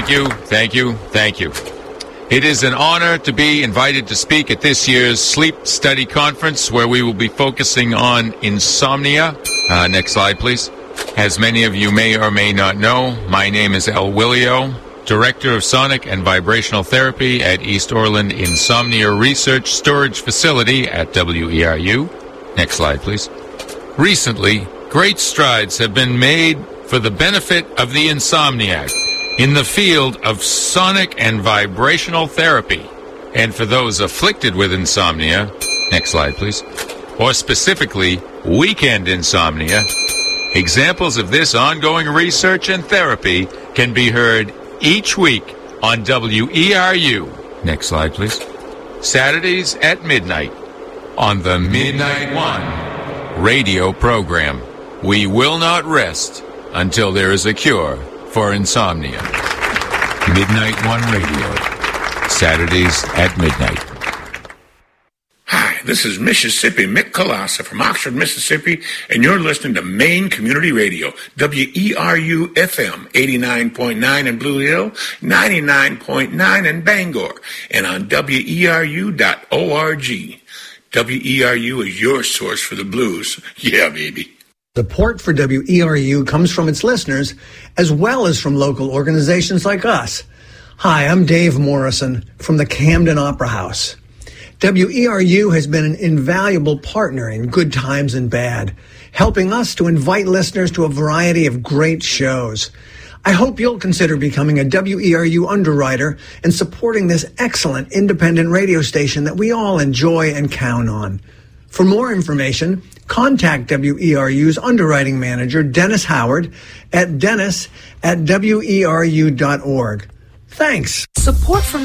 Thank you, thank you, thank you. It is an honor to be invited to speak at this year's Sleep Study Conference, where we will be focusing on insomnia. Next slide, please. As many of you may or may not know, my name is El Willio, Director of Sonic and Vibrational Therapy at East Orland Insomnia Research Storage Facility at WERU. Next slide, please. Recently, great strides have been made for the benefit of the insomniac in the field of sonic and vibrational therapy. And for those afflicted with insomnia, next slide, please, or specifically weekend insomnia, examples of this ongoing research and therapy can be heard each week on WERU. Next slide, please. Saturdays at midnight on the Midnight One radio program. We will not rest until there is a cure for insomnia. Midnight One Radio, Saturdays at midnight. Hi, this is Mississippi Mick Colassa from Oxford, Mississippi, and you're listening to Maine Community Radio, WERU-FM 89.9 in Blue Hill, 99.9 in Bangor, and on WERU.org. WERU is your source for the blues. Yeah, baby. Support for WERU comes from its listeners, as well as from local organizations like us. Hi, I'm Dave Morrison from the Camden Opera House. WERU has been an invaluable partner in good times and bad, helping us to invite listeners to a variety of great shows. I hope you'll consider becoming a WERU underwriter and supporting this excellent independent radio station that we all enjoy and count on. For more information, contact WERU's underwriting manager, Dennis Howard, at dennis@weru.org. Thanks. Support from